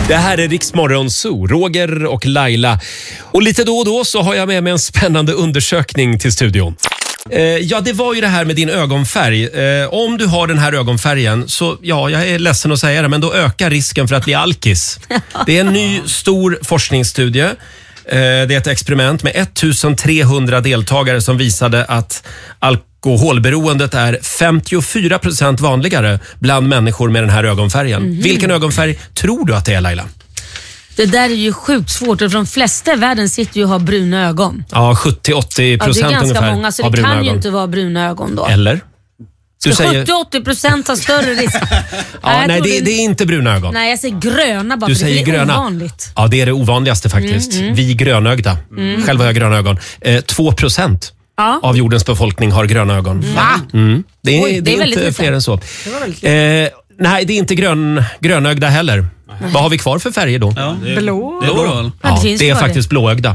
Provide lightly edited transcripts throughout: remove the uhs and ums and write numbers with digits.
Det här är Rix Morgon Zoo, Roger och Laila. Och lite då och då så har jag med mig en spännande undersökning till studion. Ja, det var ju det här med din ögonfärg. Om du har den här ögonfärgen så, ja, jag är ledsen att säga det, men då ökar risken för att bli alkis. Det är en ny stor forskningsstudie. Det är ett experiment med 1300 deltagare som visade att alkoholberoendet är 54% vanligare bland människor med den här ögonfärgen. Vilken ögonfärg tror du att det är, Laila? Det där är ju sjukt svårt. För de flesta i världen sitter ju och har bruna ögon. Ja, 70-80% ungefär. Det är ganska många, så det kan ju inte vara bruna ögon då. Eller? Du säger 70-80% har större risk. Nej, det är inte bruna ögon. Nej, jag säger gröna bara, Du för säger det är gröna. ovanligt. Ja, det är det ovanligaste faktiskt. Vi grönögda. Själv har jag gröna ögon. 2% av jordens befolkning har gröna ögon. Va? Det är väldigt inte lite. fler än så. Det var väldigt Nej, det är inte grönögda heller. Vad har vi kvar för färger då? Ja, blå. Det är blå. Ja, det är faktiskt blåögda.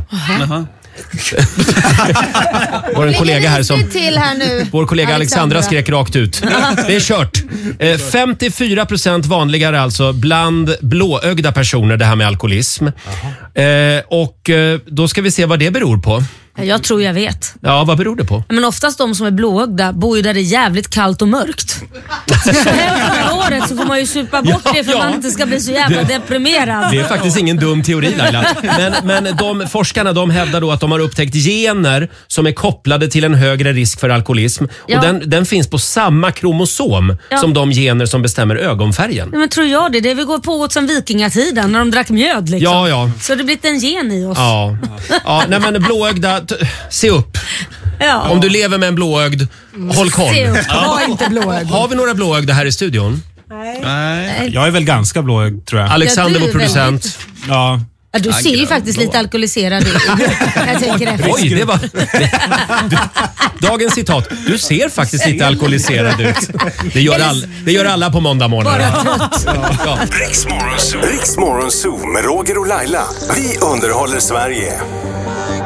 Vår kollega här som... till här nu. Vår kollega Alexandra skrek rakt ut. Det är kört. 54% vanligare alltså bland blåögda personer, det här med alkoholism. Och då ska vi se vad det beror på. Jag tror jag vet. Ja, vad beror det på? Men oftast de som är blåögda bor ju där det är jävligt kallt och mörkt. Så hela året så får man ju supa bort det för att man inte ska bli så jävla deprimerad. Det är faktiskt ingen dum teori, Laila. Men forskarna de hävdar då att de har upptäckt gener som är kopplade till en högre risk för alkoholism. Ja. Och den finns på samma kromosom som de gener som bestämmer ögonfärgen. Men tror jag det? Det vi går på åt sen vikingatiden när de drack mjöd liksom. Ja. Så det har blivit en gen i oss. Ja, nej men blåögda, se upp. Ja. Om du lever med en blåögd, håll koll. Se upp, var inte blåögd. Har vi några blåögda här i studion? Nej. Jag är väl ganska blåögd, tror jag. Alexander, Ja, vår producent. Ja. Ja, du ser ju faktiskt lite alkoholiserad ut. Jag tänker efter. Oj, det var... Dagens citat. Du ser faktiskt lite alkoholiserad ut. Det gör alla på måndag morgon. Bara trött. Ja. Rix Morgon Zoo med Roger och Laila. Vi underhåller Sverige.